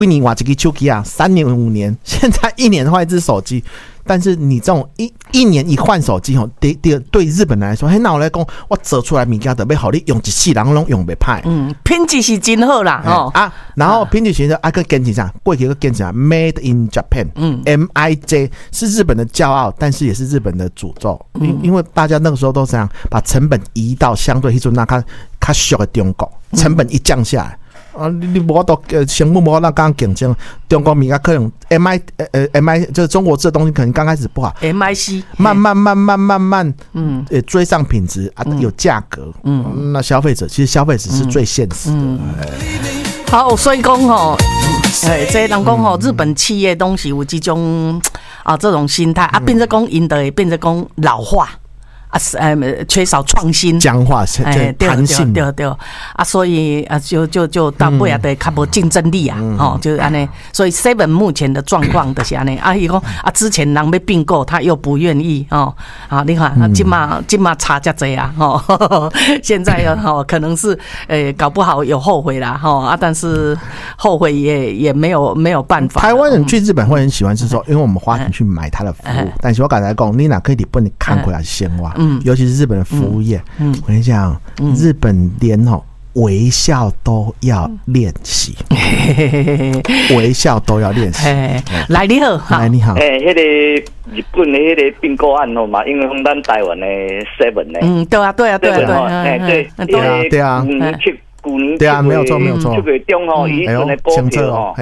为你换一个手机啊，3年5年，现在1年换一只手机。但是你这种一年一换手机吼，对日本人来说，嘿，那我来讲，我做出来物件特别好，你用一世人拢用袂歹。 品质是真好啦， 然后品质学个坚持上，过去个坚持上 ，Made in Japan，MIJ 是日本的骄傲，但是也是日本的诅咒。因为大家那个时候都这样，把成本移到相对迄阵那较俗的中国，成本一降下来。你无到成本无那刚竞争，中国物件可能 MI 就是中国制的东西可能刚开始不好 ，MIC 慢慢追上品质啊，有价格，那消费者其实消费者是最现实的。 好，所以讲吼，这人讲吼，日本企业东西有这种这种心态啊，变成讲因的变成讲老化。缺少创新， 僵化，弹性， 对啊，所以就到尾啊，得较无竞争力啊，就是安尼。所以 Seven 目前的状况就是安尼啊，伊讲之前人要并购，他又不愿意你看，今嘛差这多啊，现在可能是搞不好有后悔啦，但是后悔也没有办法。 台湾人去日本会很喜欢是说，因为我们花钱去买他的服务，但是我刚才讲，你哪可以日本看回来鲜花。尤其是日本的服务业，我跟你讲，日本连微笑都要练习，微笑都要练习。 来你好， 来你好。 那个日本的那个并购案嘛，因为咱台湾的 Seven 呢， 对啊， 对啊， 旧年对啊，没有错 7月中伊阵的股票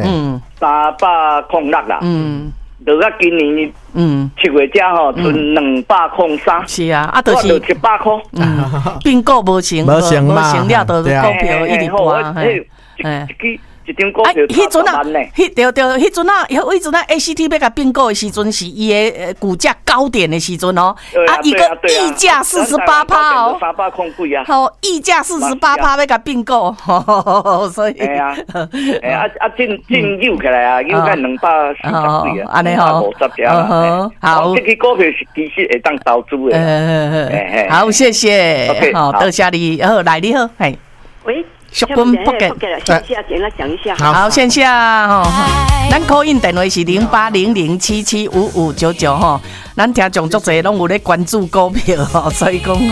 306啦，到到今年7月才剩203， 是啊，就是 100块， 并购无成了，就股票一直跌。一张股票30万呢？对，迄阵啊 ，ACT 要甲并购的时阵是伊的股价高点的时阵一个溢价48%哦 ，300空贵啊， 溢价48%要甲并购，所以真有起来啊，有个240几啊， 安尼 250条，好，这个股票是其实会当投资的， 好，谢谢，好，多谢你，来你好， 喂。 小坤不给， 线下简单讲一下。 好，线下咱 call in 电话是0800775599咱听众足侪拢有咧关注股票所以讲